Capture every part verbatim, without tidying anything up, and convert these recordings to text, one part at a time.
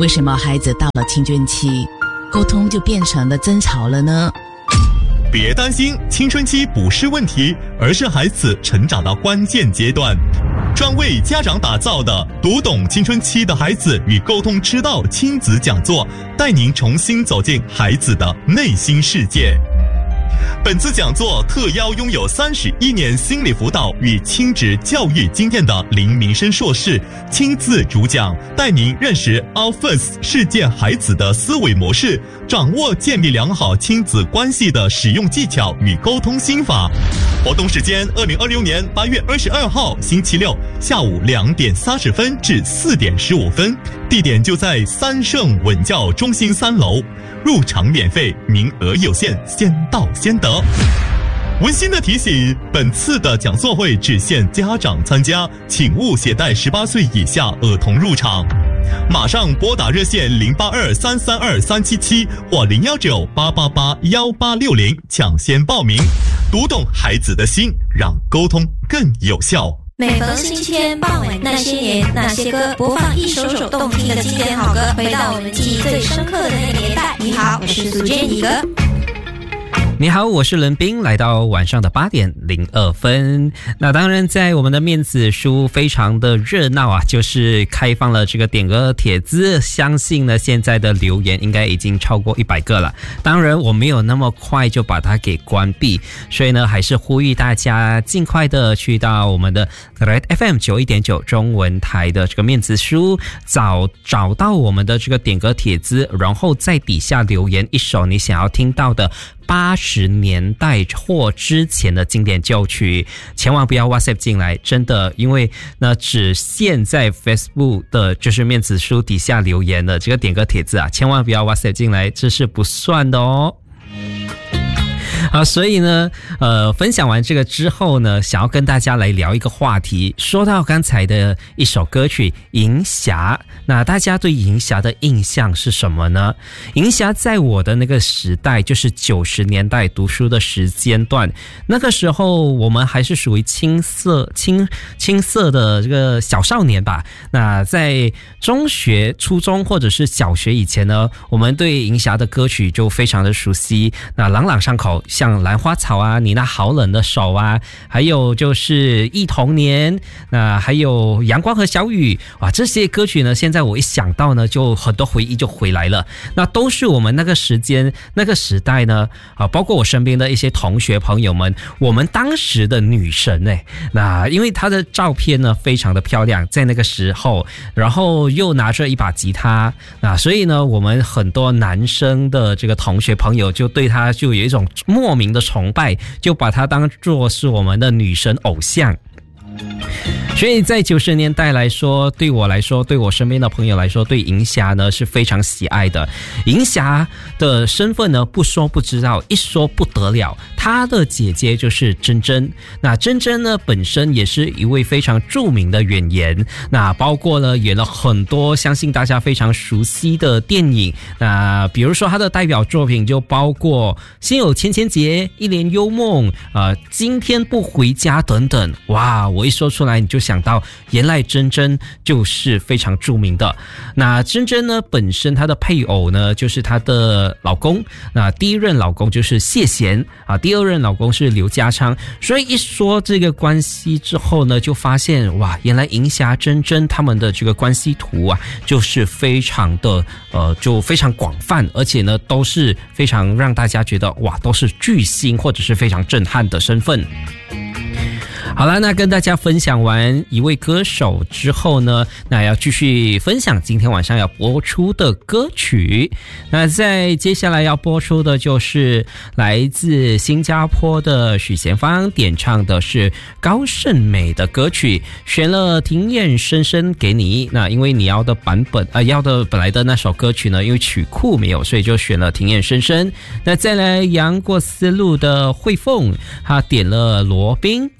为什么孩子到了青春期，沟通就变成了争吵了呢？ 别担心，青春期不是问题，而是孩子成长的关键阶段。专为家长打造的读懂青春期的孩子与沟通之道亲子讲座，带您重新走进孩子的内心世界。本次讲座特邀拥有三十一年心理辅导与亲子教育经验的林明生硕士亲自主讲，带您认识 Alphas 世界孩子的思维模式，掌握建立良好亲子关系的使用技巧与沟通心法。活动时间：二零二六年八月二十二号星期六下午两点三十分至四点十五分，地点就在三圣文教中心三楼。入场免费，名额有限，先到先得。温馨的提醒，本次的讲座会只限家长参加，请勿携带十八岁以下儿童入场。马上拨打热线零八二三三二三七七或零幺九八八八幺八六零抢先报名，读懂孩子的心，让沟通更有效。 每逢星期天傍晚，那些年那些歌，播放一首首动听的经典好歌，回到我们记忆最深刻的那个年代。你好，我是苏建怡哥。 你好，我是伦斌，来到晚上的八点零二分。那当然在我们的面子书非常的热闹啊，就是开放了这个点歌帖子，相信呢现在的留言应该已经超过一百个了。当然我没有那么快就把它给关闭，所以呢还是呼吁大家尽快的去到我们的 Red F M 九十一点九 中文台的这个面子书，找找到我们的这个点歌帖子，然后在底下留言一首你想要听到的八十年代或之前的经典旧曲，千万不要 WhatsApp 进来，真的，因为呢只限在 Facebook 的就是面子书底下留言的这个点歌帖子啊，千万不要 WhatsApp 进来，这是不算的哦。啊，所以呢，呃，分享完这个之后呢，想要跟大家来聊一个话题。说到刚才的一首歌曲《银霞》，那大家对银霞的印象是什么呢？银霞在我的那个时代，就是九十年代读书的时间段，那个时候我们还是属于青涩、青青涩的这个小少年吧。那在中学、初中或者是小学以前呢，我们对银霞的歌曲就非常的熟悉，那朗朗上口。像兰花草啊，你那好冷的手啊，还有就是忆童年，那还有阳光和小雨，哇，这些歌曲呢，现在我一想到呢，就很多回忆就回来了。那都是我们那个时间、那个时代呢，啊，包括我身边的一些同学朋友们，我们当时的女神哎，那因为她的照片呢非常的漂亮，在那个时候，然后又拿着一把吉他，那所以呢，我们很多男生的这个同学朋友就对她就有一种莫名的崇拜，就把她当作是我们的女神偶像。所以在九十年代来说，对我来说，对我身边的朋友来说，对银霞呢是非常喜爱的。银霞的身份呢，不说不知道，一说不得了。她的姐姐就是珍珍，那珍珍呢本身也是一位非常著名的演员，那包括了演了很多相信大家非常熟悉的电影，那比如说她的代表作品就包括《心有千千结》、《一帘幽梦》、呃，《今天不回家》等等。哇，我一说出来你就想到原来珍珍就是非常著名的。那珍珍呢本身她的配偶呢就是她的老公，那第一任老公就是谢贤啊，第二任老公是刘家昌。所以一说这个关系之后呢，就发现哇，原来银霞珍珍他们的这个关系图啊，就是非常的呃，就非常广泛，而且呢都是非常让大家觉得哇，都是巨星或者是非常震撼的身份。好了，那跟大家分享完一位歌手之后呢，那要继续分享今天晚上要播出的歌曲。那在接下来要播出的就是来自新加坡的许贤芳点唱的是高胜美的歌曲，选了庭院深深给你。那因为你要的版本呃，要的本来的那首歌曲呢，因为曲库没有，所以就选了庭院深深。那再来杨过丝路的慧凤，她点了罗宾请你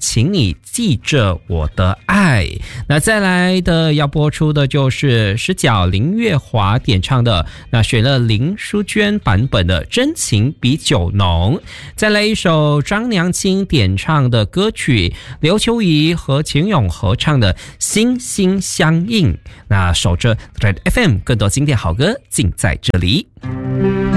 你记着我的爱。那再来的要播出的就是十角林月华点唱的，那选了林淑娟版本的真情比酒浓。再来一首张娘亲点唱的歌曲，刘秋怡和秦勇合唱的心心相印。那守着 Red F M， 更多经典好歌尽在这里。